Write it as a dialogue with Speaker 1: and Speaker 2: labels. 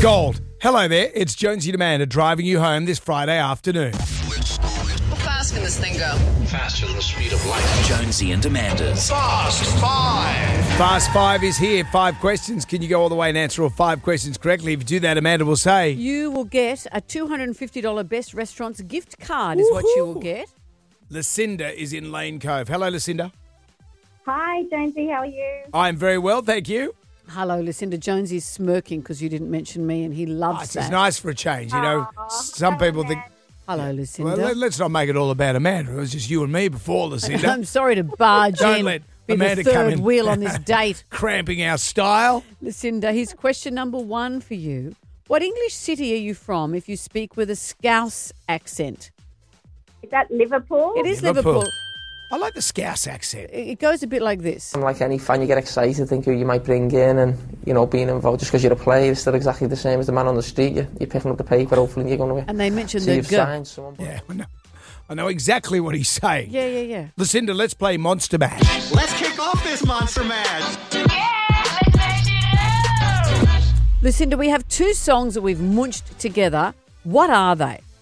Speaker 1: Gold. Hello there, it's Jonesy and Amanda driving you home this Friday afternoon.
Speaker 2: How fast can this thing go?
Speaker 3: Faster than the speed of light.
Speaker 4: Jonesy and Amanda's
Speaker 3: Fast Five.
Speaker 1: Fast Five is here. 5 questions. Can you go all the way and answer all 5 questions correctly? If you do that, Amanda will say...
Speaker 5: You will get a $250 Best Restaurants gift card is what you will get.
Speaker 1: Lucinda is in Lane Cove. Hello, Lucinda.
Speaker 6: Hi, Jonesy. How are you?
Speaker 1: I'm very well, thank you.
Speaker 5: Hello, Lucinda. Jonesy's smirking because you didn't mention me and he loves
Speaker 1: It's
Speaker 5: that.
Speaker 1: nice for a change, you know. Some people think...
Speaker 5: Hello, Lucinda.
Speaker 1: Well, let's not make it all about Amanda. It was just you and me before, Lucinda.
Speaker 5: I'm sorry to barge
Speaker 1: Don't
Speaker 5: in.
Speaker 1: let
Speaker 5: Be
Speaker 1: Amanda
Speaker 5: the
Speaker 1: come
Speaker 5: third
Speaker 1: in.
Speaker 5: wheel on this date.
Speaker 1: Cramping our style.
Speaker 5: Lucinda, here's question number 1 for you. What English city are you from if you speak with a Scouse accent?
Speaker 6: Is that Liverpool?
Speaker 5: It is Liverpool.
Speaker 1: I like the Scouse accent.
Speaker 5: It goes a bit like this.
Speaker 7: Like any fan, you get excited, think who you might bring in and, you know, being involved just because you're a player is still exactly the same as the man on the street. You're picking up the paper, hopefully you're going to win.
Speaker 5: And they mentioned
Speaker 7: So
Speaker 5: the
Speaker 7: you've
Speaker 5: G.
Speaker 7: signed someone.
Speaker 1: Yeah, I know exactly what he's saying.
Speaker 5: Yeah.
Speaker 1: Lucinda, let's play Monster Mash.
Speaker 3: Let's kick off this Monster Match.
Speaker 5: Lucinda, we have 2 songs that we've munched together. What are they?